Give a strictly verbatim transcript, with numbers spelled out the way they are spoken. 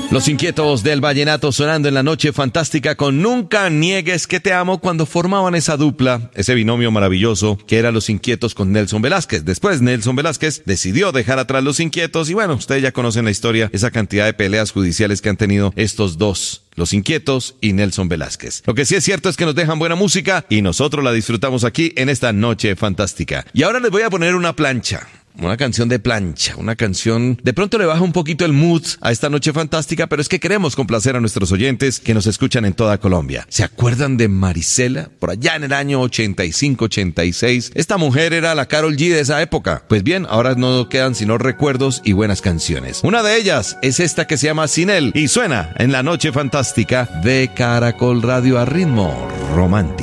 Los Inquietos del Vallenato sonando en la noche fantástica con Nunca Niegues que Te Amo, cuando formaban esa dupla, ese binomio maravilloso que era Los Inquietos con Nelson Velázquez. Después Nelson Velázquez decidió dejar atrás Los Inquietos y bueno, ustedes ya conocen la historia, esa cantidad de peleas judiciales que han tenido estos dos, Los Inquietos y Nelson Velázquez. Lo que sí es cierto es que nos dejan buena música y nosotros la disfrutamos aquí en esta noche fantástica. Y ahora les voy a poner una plancha. Una canción de plancha, una canción de pronto le baja un poquito el mood a esta noche fantástica, pero es que queremos complacer a nuestros oyentes que nos escuchan en toda Colombia. ¿Se acuerdan de Marisela? Por allá en el año ochenta y cinco, ochenta y seis. Esta mujer era la Karol G de esa época. Pues bien, ahora no quedan sino recuerdos y buenas canciones. Una de ellas es esta que se llama Sin Él y suena en la noche fantástica de Caracol Radio a ritmo romántico.